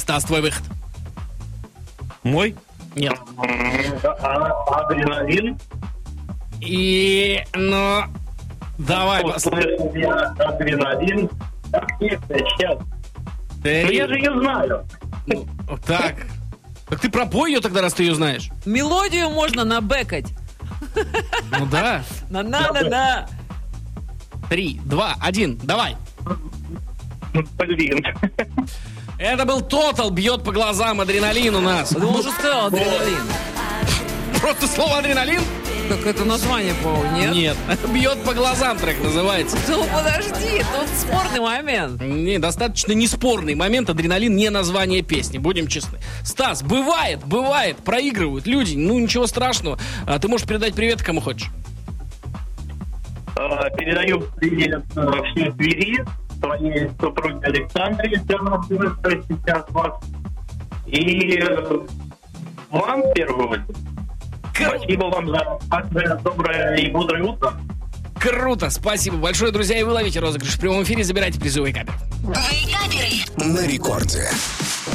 Стас, твой выход. Мой? Нет. Адреналин. И, ну, давай. Услышал я адреналин. Сейчас. Я же ее знаю. Так. Так ты пропой ее тогда, раз ты ее знаешь. Мелодию можно набэкать. Ну да. На-на-на-на. 3, 2, 1, давай. Блин. Это был Total, бьет по глазам, адреналин у нас. Он уже сказал адреналин. Просто слово адреналин? Так это название, по-моему, нет? Нет. Бьет по глазам трек называется. Ну подожди, тут спорный момент. Не, достаточно неспорный момент. Адреналин не название песни, будем честны. Стас, бывает, проигрывают люди. Ну, ничего страшного. Ты можешь передать привет кому хочешь. Передаю привет всей Твери, своей супруге Александре, которая сейчас вас. И вам в первую очередь. Спасибо вам за доброе и бодрое утро. Круто, спасибо большое, друзья. И вы ловите розыгрыш в прямом эфире, забирайте призовые каперы. На рекорде.